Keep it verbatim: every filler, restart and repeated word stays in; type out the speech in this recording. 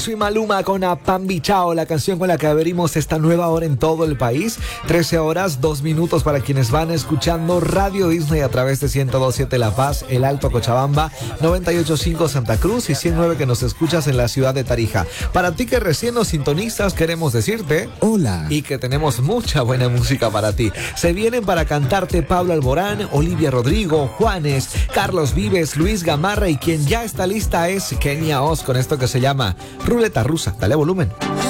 Soy Maluma con Apambi Chao, la canción con la que abrimos esta nueva hora en todo el país. trece horas, dos minutos para quienes van escuchando Radio Disney a través de ciento dos punto siete La Paz, El Alto Cochabamba, noventa y ocho punto cinco Santa Cruz y ciento nueve que nos escuchas en la ciudad de Tarija. Para ti que recién nos sintonizas, queremos decirte hola y que tenemos mucha buena música para ti. Se vienen para cantarte Pablo Alborán, Olivia Rodrigo, Juanes, Carlos Vives, Luis Gamarra y quien ya está lista es Kenia Oz con esto que se llama Ruleta Rusa. Dale volumen.